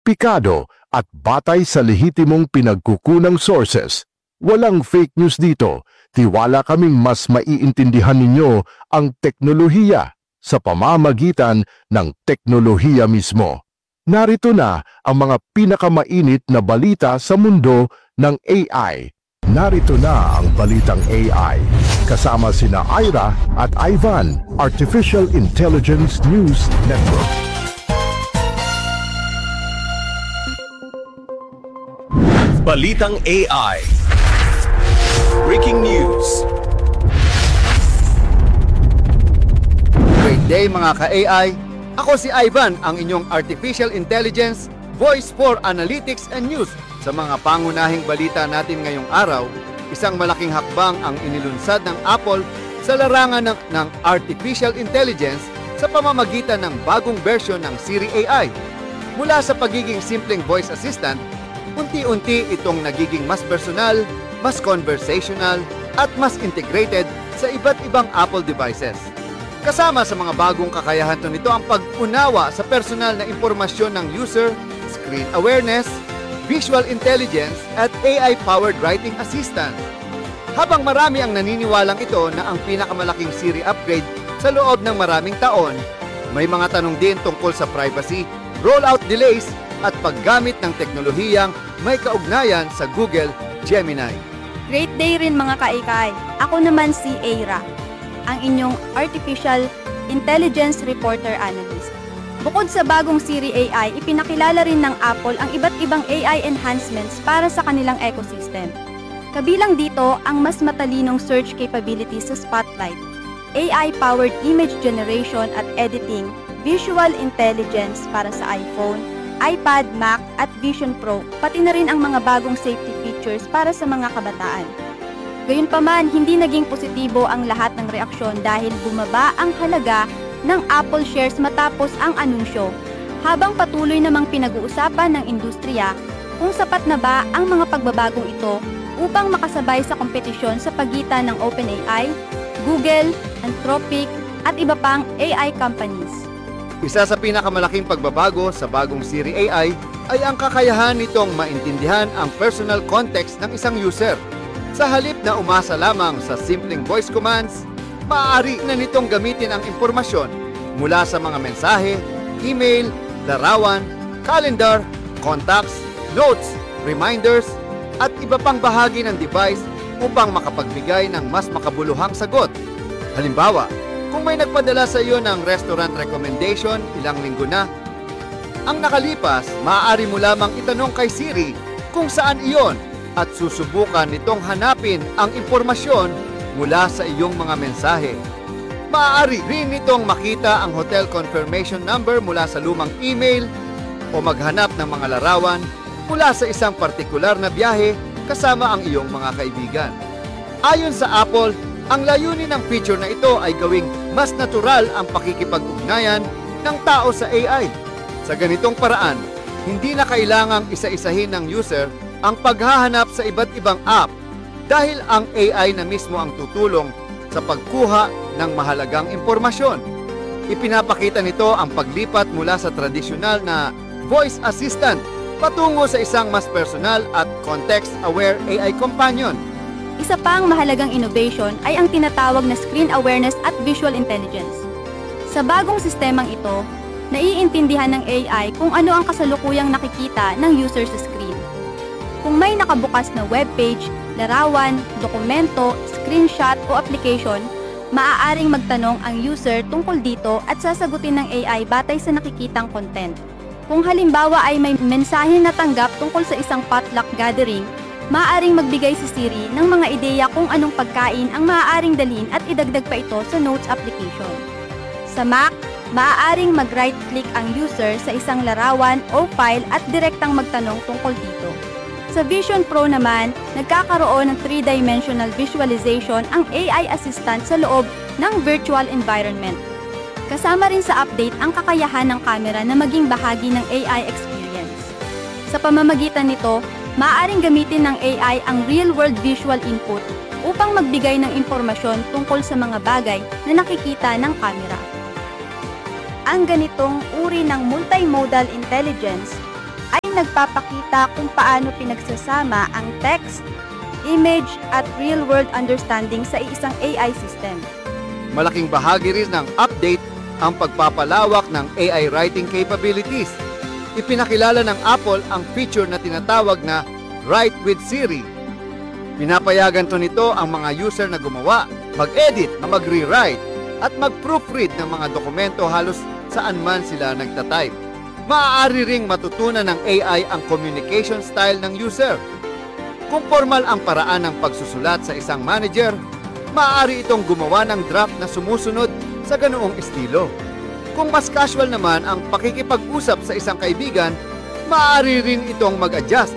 pikado at batay sa lehitimong pinagkukunang sources. Walang fake news dito. Tiwala kaming mas maiintindihan ninyo ang teknolohiya sa pamamagitan ng teknolohiya mismo. Narito na ang mga pinakamainit na balita sa mundo ng AI. Narito na ang balitang AI. Kasama sina Ira at Ivan, Artificial Intelligence News Network. Balitang AI. Breaking news. Great day mga ka-AI! Ako si Ivan, ang inyong Artificial Intelligence, Voice for Analytics and News. Sa mga pangunahing balita natin ngayong araw, isang malaking hakbang ang inilunsad ng Apple sa larangan ng Artificial Intelligence sa pamamagitan ng bagong version ng Siri AI. Mula sa pagiging simpleng voice assistant, unti-unti itong nagiging mas personal, mas conversational, at mas integrated sa iba't ibang Apple devices. Kasama sa mga bagong kakayahan nito ang pag-unawa sa personal na impormasyon ng user, screen awareness, visual intelligence, at AI-powered writing assistant. Habang marami ang naniniwalang ito na ang pinakamalaking Siri upgrade sa loob ng maraming taon, may mga tanong din tungkol sa privacy, rollout delays, at paggamit ng teknolohiyang may kaugnayan sa Google Gemini. Great day rin mga kaikay. Ako naman si Ira, ang inyong Artificial Intelligence Reporter Analyst. Bukod sa bagong Siri AI, ipinakilala rin ng Apple ang iba't ibang AI enhancements para sa kanilang ecosystem. Kabilang dito ang mas matalinong search capabilities sa Spotlight, AI-powered image generation at editing, visual intelligence para sa iPhone, iPad, Mac at Vision Pro, pati na rin ang mga bagong safety features para sa mga kabataan. Gayunpaman, hindi naging positibo ang lahat ng reaksyon dahil bumaba ang halaga ng Apple shares matapos ang anunsyo, habang patuloy namang pinag-uusapan ng industriya kung sapat na ba ang mga pagbabagong ito upang makasabay sa kompetisyon sa pagitan ng OpenAI, Google, Anthropic at iba pang AI companies. Isa sa pinakamalaking pagbabago sa bagong Siri AI ay ang kakayahan nitong maintindihan ang personal context ng isang user. Sa halip na umasa lamang sa simpleng voice commands, maaari na nitong gamitin ang impormasyon mula sa mga mensahe, email, larawan, calendar, contacts, notes, reminders, at iba pang bahagi ng device upang makapagbigay ng mas makabuluhang sagot. Halimbawa, kung may nagpadala sa iyo ng restaurant recommendation ilang linggo na, ang nakalipas, maaari mo lamang itanong kay Siri kung saan iyon at susubukan nitong hanapin ang impormasyon mula sa iyong mga mensahe. Maaari rin nitong makita ang hotel confirmation number mula sa lumang email o maghanap ng mga larawan mula sa isang partikular na biyahe kasama ang iyong mga kaibigan. Ayon sa Apple, ang layunin ng feature na ito ay gawing mas natural ang pakikipag-ugnayan ng tao sa AI. Sa ganitong paraan, hindi na kailangang isa-isahin ng user ang paghahanap sa iba't ibang app dahil ang AI na mismo ang tutulong sa pagkuha ng mahalagang impormasyon. Ipinapakita nito ang paglipat mula sa tradisyonal na voice assistant patungo sa isang mas personal at context-aware AI companion. Isa pang mahalagang innovation ay ang tinatawag na screen awareness at visual intelligence. Sa bagong sistemang ito, naiintindihan ng AI kung ano ang kasalukuyang nakikita ng user sa screen. Kung may nakabukas na webpage, larawan, dokumento, screenshot o application, maaaring magtanong ang user tungkol dito at sasagutin ng AI batay sa nakikitang content. Kung halimbawa ay may mensahe na tanggap tungkol sa isang potluck gathering, maaaring magbigay si Siri ng mga ideya kung anong pagkain ang maaaring dalhin at idagdag pa ito sa Notes application. Sa Mac, maaaring mag-right-click ang user sa isang larawan o file at direktang magtanong tungkol dito. Sa Vision Pro naman, nagkakaroon ng 3-dimensional visualization ang AI assistant sa loob ng virtual environment. Kasama rin sa update ang kakayahan ng camera na maging bahagi ng AI experience. Sa pamamagitan nito, maaaring gamitin ng AI ang real-world visual input upang magbigay ng impormasyon tungkol sa mga bagay na nakikita ng camera. Ang ganitong uri ng multimodal intelligence nagpapakita kung paano pinagsasama ang text, image at real-world understanding sa isang AI system. Malaking bahagi rin ng update ang pagpapalawak ng AI writing capabilities. Ipinakilala ng Apple ang feature na tinatawag na Write with Siri. Pinapayagan to nito ang mga user na gumawa, mag-edit, mag-rewrite, at mag-proofread ng mga dokumento halos saan man sila nagtatype. Maaari ring matutunan ng AI ang communication style ng user. Kung formal ang paraan ng pagsusulat sa isang manager, maaari itong gumawa ng draft na sumusunod sa ganoong estilo. Kung mas casual naman ang pakikipag-usap sa isang kaibigan, maaari rin itong mag-adjust.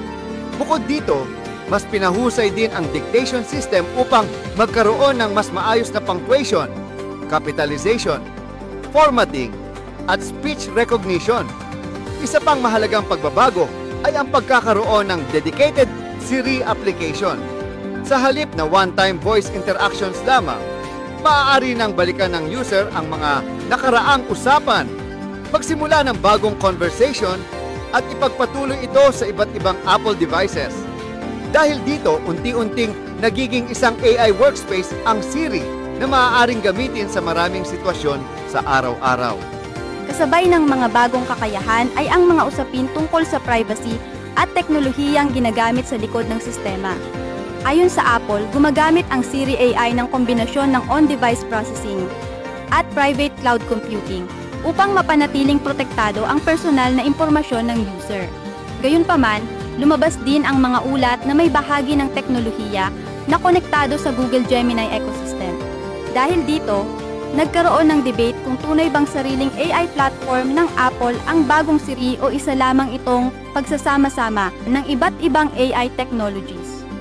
Bukod dito, mas pinahusay din ang dictation system upang magkaroon ng mas maayos na punctuation, capitalization, formatting, at speech recognition. Isa pang mahalagang pagbabago ay ang pagkakaroon ng dedicated Siri application. Sa halip na one-time voice interactions lamang, maaari nang balikan ng user ang mga nakaraang usapan, magsimula ng bagong conversation at ipagpatuloy ito sa iba't ibang Apple devices. Dahil dito, unti-unting nagiging isang AI workspace ang Siri na maaaring gamitin sa maraming sitwasyon sa araw-araw. Kasabay ng mga bagong kakayahan ay ang mga usapin tungkol sa privacy at teknolohiyang ginagamit sa likod ng sistema. Ayon sa Apple, gumagamit ang Siri AI ng kombinasyon ng on-device processing at private cloud computing upang mapanatiling protektado ang personal na impormasyon ng user. Gayunpaman, lumabas din ang mga ulat na may bahagi ng teknolohiya na konektado sa Google Gemini ecosystem. Dahil dito, nagkaroon ng debate kung tunay bang sariling AI platform ng Apple ang bagong Siri o isa lamang itong pagsasama-sama ng iba't ibang AI technologies.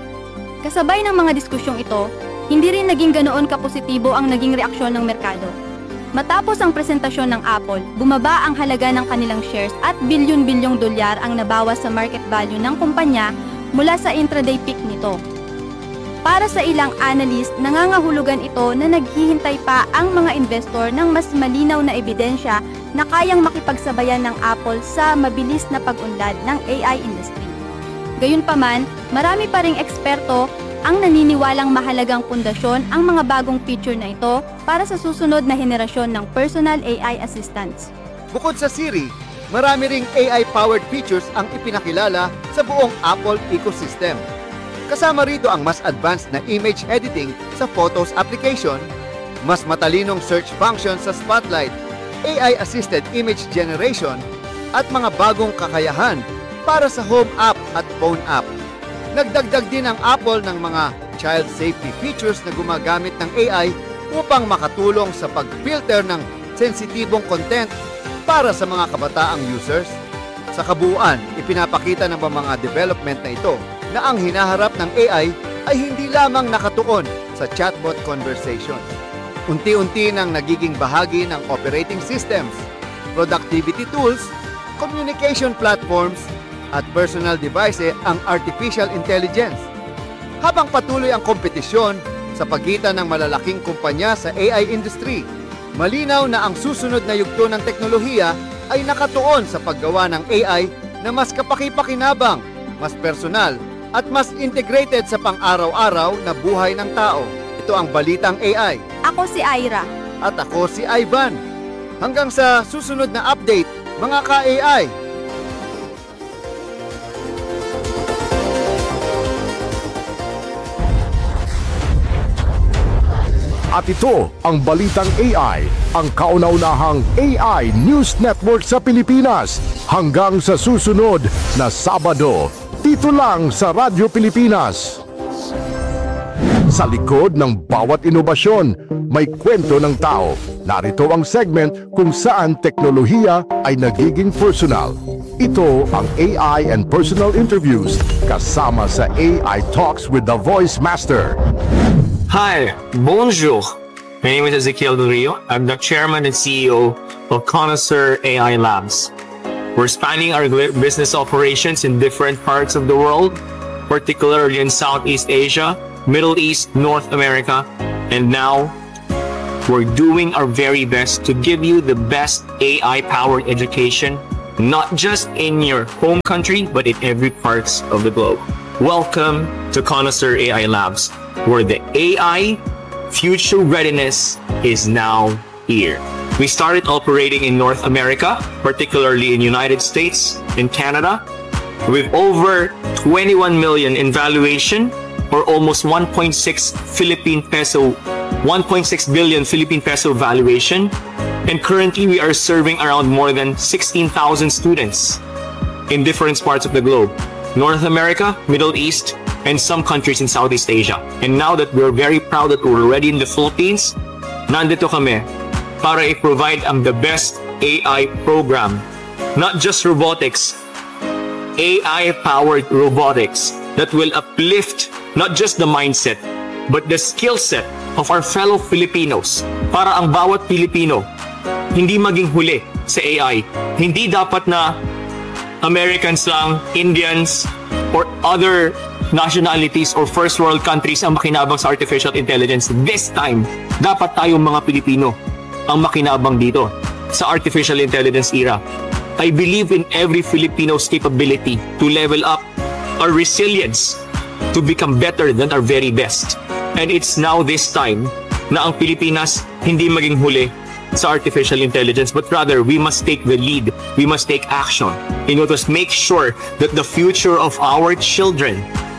Kasabay ng mga diskusyong ito, hindi rin naging ganoon kapositibo ang naging reaksyon ng merkado. Matapos ang presentasyon ng Apple, bumaba ang halaga ng kanilang shares at bilyon-bilyong dolyar ang nabawas sa market value ng kumpanya mula sa intraday peak nito. Para sa ilang analyst, nangangahulugan ito na naghihintay pa ang mga investor ng mas malinaw na ebidensya na kayang makipagsabayan ng Apple sa mabilis na pag-unlad ng AI industry. Gayunpaman, marami pa ring eksperto ang naniniwalang mahalagang pundasyon ang mga bagong feature na ito para sa susunod na henerasyon ng personal AI assistants. Bukod sa Siri, marami ring AI-powered features ang ipinakilala sa buong Apple ecosystem. Kasama rito ang mas advanced na image editing sa Photos application, mas matalinong search function sa Spotlight, AI-assisted image generation, at mga bagong kakayahan para sa Home app at Phone app. Nagdagdag din ang Apple ng mga child safety features na gumagamit ng AI upang makatulong sa pag-filter ng sensitibong content para sa mga kabataang users. Sa kabuuan, ipinapakita ng mga development na ito na ang hinaharap ng AI ay hindi lamang nakatuon sa chatbot conversations. Unti-unti nang nagiging bahagi ng operating systems, productivity tools, communication platforms, at personal devices ang artificial intelligence. Habang patuloy ang kompetisyon sa pagitan ng malalaking kumpanya sa AI industry, malinaw na ang susunod na yugto ng teknolohiya ay nakatuon sa paggawa ng AI na mas kapaki-pakinabang, mas personal, at mas integrated sa pang-araw-araw na buhay ng tao. Ito ang Balitang AI. Ako si Ira. At ako si Ivan. Hanggang sa susunod na update, mga ka-AI. At ito ang Balitang AI, ang kauna-unahang AI News Network sa Pilipinas. Hanggang sa susunod na Sabado, dito lang sa Radyo Pilipinas. Sa likod ng bawat inobasyon, may kwento ng tao. Narito ang segment kung saan teknolohiya ay nagiging personal. Ito ang AI and Personal Interviews kasama sa AI Talks with the Voice Master. Hi, bonjour. My name is Ezekiel Del Rio. I'm the chairman and CEO of Connoisseur AI Labs. We're expanding our business operations in different parts of the world, particularly in Southeast Asia, Middle East, North America, and now we're doing our very best to give you the best AI-powered education not just in your home country, but in every parts of the globe. Welcome to Connoisseur AI Labs, where the AI future readiness is now here. We started operating in North America, particularly in United States and Canada, with over 21 million in valuation, or almost 1.6 billion Philippine peso valuation. And currently we are serving around more than 16,000 students in different parts of the globe. North America, Middle East, and some countries in Southeast Asia. And now that we're very proud that we're already in the Philippines, nandito kami para i-provide ang the best AI program. Not just robotics, AI-powered robotics that will uplift not just the mindset, but the skill set of our fellow Filipinos para ang bawat Pilipino hindi maging huli sa AI. Hindi dapat na Americans lang, Indians, or other nationalities or first world countries ang makinabang sa artificial intelligence. This time, dapat tayong mga Pilipino ang makinabang dito sa artificial intelligence era. I believe in every Filipino's capability to level up our resilience to become better than our very best. And it's now this time na ang Pilipinas hindi maging huli sa artificial intelligence, but rather we must take the lead, we must take action in order to make sure that the future of our children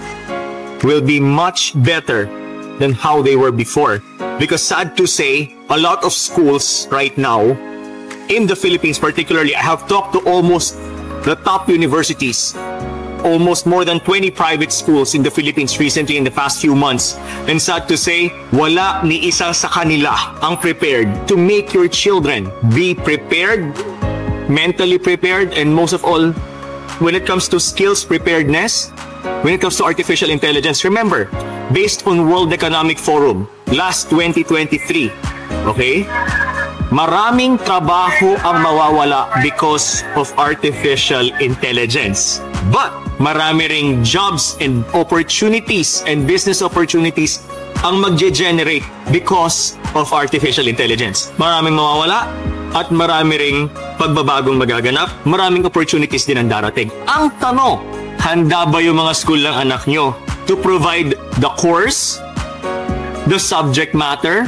will be much better than how they were before. Because sad to say, a lot of schools right now in the Philippines particularly, I have talked to almost the top universities, almost more than 20 private schools in the Philippines recently in the past few months. And sad to say, wala ni isa sa kanila ang prepared to make your children be prepared, mentally prepared, and most of all, when it comes to skills preparedness, when it comes to artificial intelligence. Remember, based on World Economic Forum, last 2023, okay? Maraming trabaho ang mawawala because of artificial intelligence. But marami ring jobs and opportunities and business opportunities ang magge-generate because of artificial intelligence. Maraming mawawala at marami ring pagbabagong magaganap. Maraming opportunities din ang darating. Ang tanong, handa ba yung mga school ng anak nyo to provide the course, the subject matter,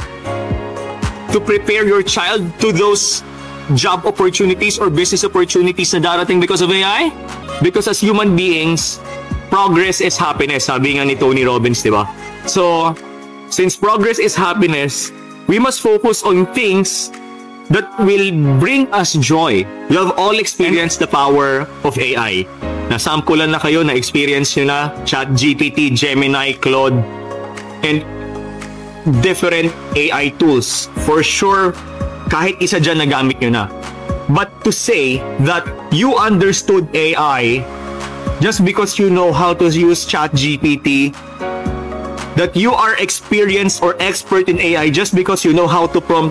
to prepare your child to those job opportunities or business opportunities na darating because of AI? Because as human beings, progress is happiness, sabi nga ni Tony Robbins, di ba? So, since progress is happiness, we must focus on things that will bring us joy. You have all experienced the power of AI. Nasampulan na kayo, na-experience nyo na ChatGPT, Gemini, Claude, and different AI tools. For sure, kahit isa dyan nagamit nyo na. But to say that you understood AI just because you know how to use ChatGPT, that you are experienced or expert in AI just because you know how to prompt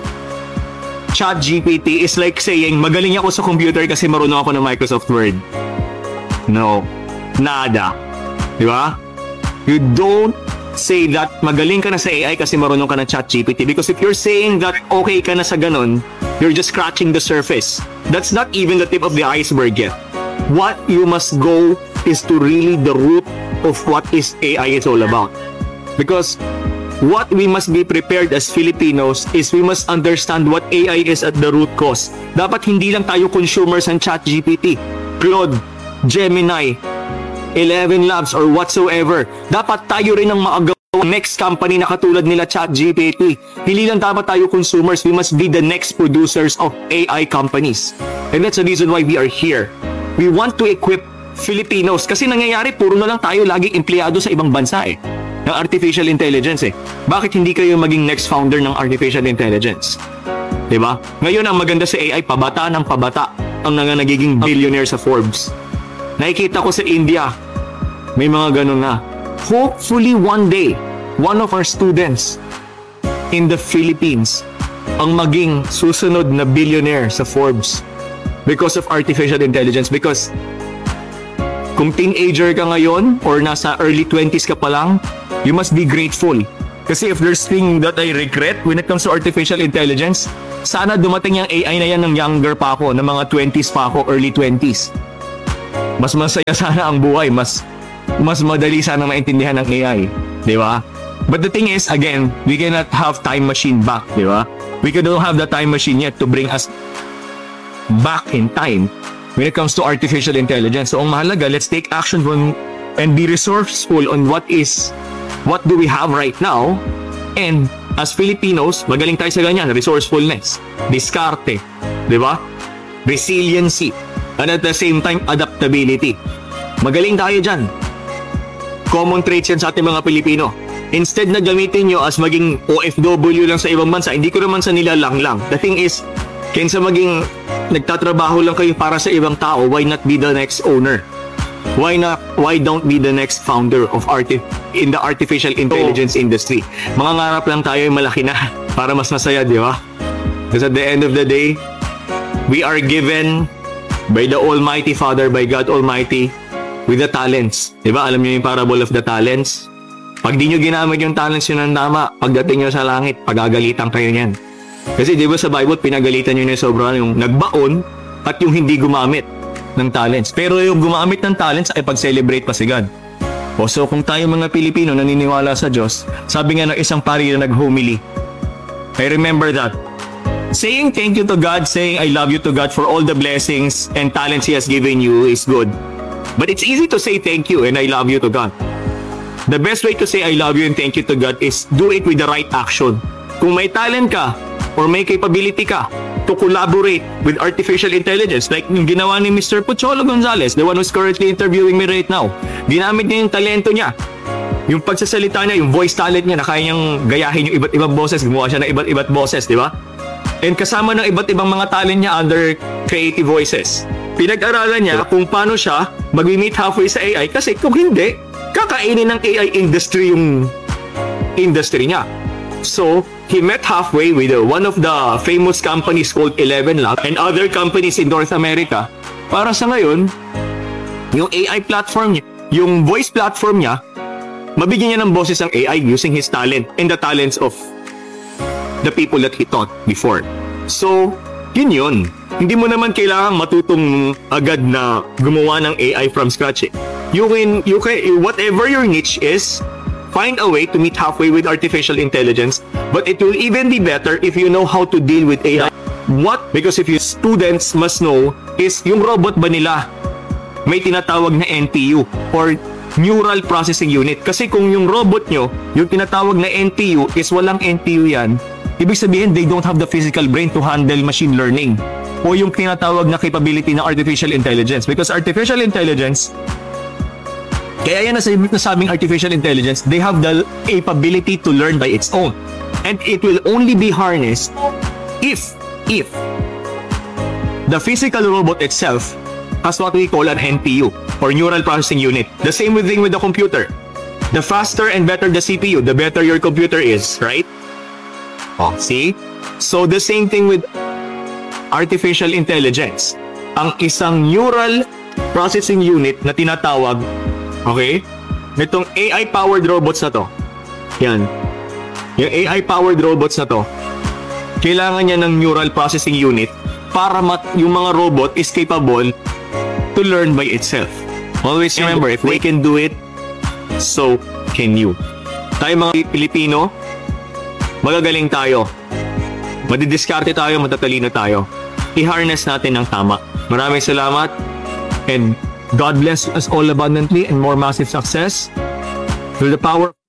ChatGPT is like saying, magaling ako sa computer kasi marunong ako ng Microsoft Word. No. Nada. Di ba? You don't say that magaling ka na sa AI kasi marunong ka ng ChatGPT, because if you're saying that okay ka na sa ganun, you're just scratching the surface. That's not even the tip of the iceberg yet. What you must go is to really the root of what is AI is all about. Because what we must be prepared as Filipinos is we must understand what AI is at the root cause. Dapat hindi lang tayo consumers ng ChatGPT, Claude, Gemini, 11 Labs or whatsoever. Dapat tayo rin ang maagaw next company na katulad nila ChatGPT. Hindi lang dapat tayo consumers, we must be the next producers of AI companies. And that's the reason why we are here. We want to equip Filipinos kasi nangyayari puro na lang tayo laging empleyado sa ibang bansa ng artificial intelligence Bakit hindi kayo maging next founder ng artificial intelligence? Diba? Ngayon ang maganda sa AI, pabata ng pabata ang nagiging billionaire sa Forbes. Nakikita ko sa India, may mga ganun na. Hopefully one day, one of our students in the Philippines ang maging susunod na billionaire sa Forbes because of artificial intelligence. Because kung teenager ka ngayon or nasa early 20s ka pa lang, you must be grateful. Kasi if there's thing that I regret when it comes to artificial intelligence, sana dumating yung AI na yan ng younger pa ako, ng mga 20s pa ako, early 20s. Mas masaya sana ang buhay, mas madali sana maintindihan ng AI, di ba? But the thing is, again, we cannot have time machine back, di ba? We don't have the time machine yet to bring us back in time when it comes to artificial intelligence. So ang mahalaga, let's take action and be resourceful on what do we have right now. And as Filipinos, magaling tayo sa ganyan, resourcefulness, diskarte, di ba? Resiliency, and at the same time, adaptability. Magaling tayo dyan. Common traits yan sa ating mga Pilipino. Instead na gamitin nyo as maging OFW lang sa ibang bansa, hindi ko naman sa nilalang lang. The thing is, kaysa maging nagtatrabaho lang kayo para sa ibang tao, why not be the next owner? Why don't be the next founder of in the artificial intelligence industry? Mangangarap lang tayo yung malaki na para mas masaya, di ba? Because at the end of the day, we are given by the Almighty Father, by God Almighty, with the talents. Di ba? Alam niyo yung parable of the talents? Pag di nyo ginamit yung talents yun ng tama, pagdating nyo sa langit, pagagalitan kayo niyan. Kasi di ba sa Bible, pinagalitan nyo na sobrang yung nagbaon at yung hindi gumamit ng talents. Pero yung gumamit ng talents ay pag-celebrate pa si God. O so kung tayo mga Pilipino naniniwala sa Diyos, sabi nga ng isang pari na nag-homily, I remember that. Saying thank you to God, saying I love you to God for all the blessings and talents He has given you is good. But it's easy to say thank you and I love you to God. The best way to say I love you and thank you to God is do it with the right action. Kung may talent ka or may capability ka to collaborate with artificial intelligence, like yung ginawa ni Mr. Pocholo Gonzales, the one who's currently interviewing me right now, ginamit niya yung talento niya, yung pagsasalita niya, yung voice talent niya, na kaya niyang gayahin yung iba't ibang boses, gumawa siya ng iba't ibang boses, di ba? And kasama ng iba't ibang mga talent niya under creative voices. Pinag-aralan niya kung paano siya mag-meet halfway sa AI, kasi kung hindi, kakainin ng AI industry yung industry niya. So, he met halfway with one of the famous companies called 11 Labs and other companies in North America. Para sa ngayon, yung AI platform niya, yung voice platform niya, mabigyan niya ng boses ang AI using his talent and the talents of the people that he taught before. So, yun. Hindi mo naman kailangan matutong agad na gumawa ng AI from scratch. You can, whatever your niche is, find a way to meet halfway with artificial intelligence, but it will even be better if you know how to deal with AI. What? Because if you students must know is yung robot ba nila may tinatawag na NPU or Neural Processing Unit. Kasi kung yung robot nyo, yung tinatawag na NPU is walang NPU yan, ibig sabihin they don't have the physical brain to handle machine learning o yung tinatawag na capability ng artificial intelligence. Because artificial intelligence, kaya yan nasabing artificial intelligence, they have the capability to learn by its own. And it will only be harnessed if the physical robot itself has what we call an NPU or Neural Processing Unit. The same thing with the computer. The faster and better the CPU, the better your computer is, right? Oh, see? So the same thing with artificial intelligence. Ang isang Neural Processing Unit na tinatawag, okay? Itong AI-powered robots na to. Yan. Yung AI-powered robots na to, kailangan niya ng neural processing unit para yung mga robot is capable to learn by itself. Always remember, if they can do it, so can you. Tayo mga Pilipino, magagaling tayo. Madidiskarte tayo, matatalino tayo. I-harness natin ng tama. Maraming salamat and God bless us all abundantly and more massive success through the power